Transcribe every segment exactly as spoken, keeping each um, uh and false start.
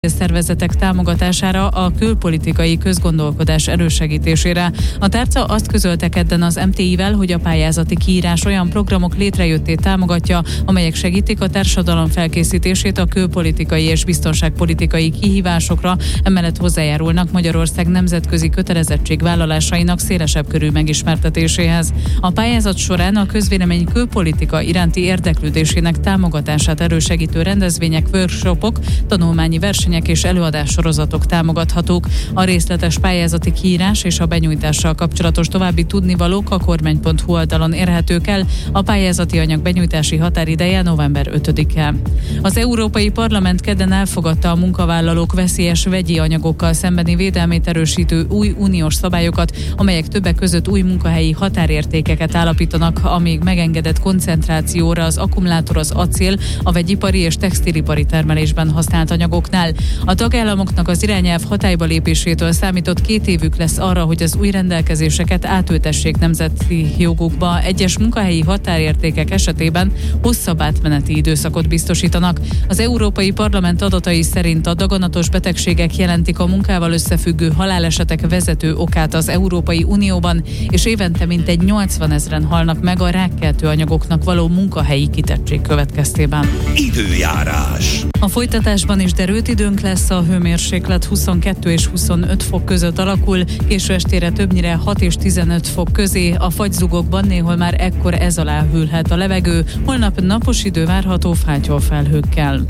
szervezetek támogatására, a külpolitikai közgondolkodás elősegítésére. A tárca azt közölte kedden az em té i-vel, hogy a pályázati kiírás olyan programok létrejöttét támogatja, amelyek segítik a társadalom felkészítését a külpolitikai és biztonságpolitikai kihívásokra, emellett hozzájárulnak Magyarország nemzetközi kötelezettségvállalásainak szélesebb körű megismertetéséhez. A pályázat során a közvélemény külpolitika iránti érdeklődésének támogatását elősegítő rendezvények, workshopok, tanulmányi versenyek és előadássorozatok támogathatók. A részletes pályázati kiírás és a benyújtással kapcsolatos további tudnivalók a kormány pont hu oldalon érhetők el. A pályázati anyag benyújtási határideje november ötödike. Az Európai Parlament kedden elfogadta a munkavállalók veszélyes vegyi anyagokkal szembeni védelmét erősítő új uniós szabályokat, amelyek többek között új munkahelyi határértékeket állapítanak a még megengedett koncentrációra az akkumulátor, az acél, a vegyipari és textilipari termelésben használt anyagoknál. A tagállamoknak az irányelv hatályba lépésétől számított két évük lesz arra, hogy az új rendelkezéseket átültessék nemzeti jogukba. Egyes munkahelyi határértékek esetében hosszabb átmeneti időszakot biztosítanak. Az Európai Parlament adatai szerint a daganatos betegségek jelentik a munkával összefüggő halálesetek vezető okát az Európai Unióban, és évente mintegy nyolcvanezren halnak meg a rákkeltő anyagoknak való munkahelyi kitettség következtében. Időjárás. A folytatásban is derült időnk lesz, a hőmérséklet huszonkettő és huszonöt fok között alakul, késő estére többnyire hat és tizenöt fok közé, a fagyzugokban néhol már ekkor ez alá hűlhet a levegő, holnap napos idő várható fátyol felhőkkel.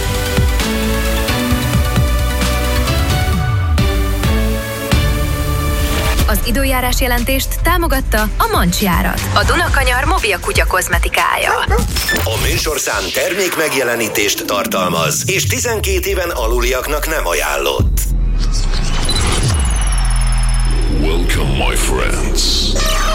Az időjárás jelentést támogatta a Mancsjárat, a Dunakanyar mobil kutya kozmetikája. A műsorszám termék megjelenítést tartalmaz, és tizenkét éven aluliaknak nem ajánlott. Welcome, my friends.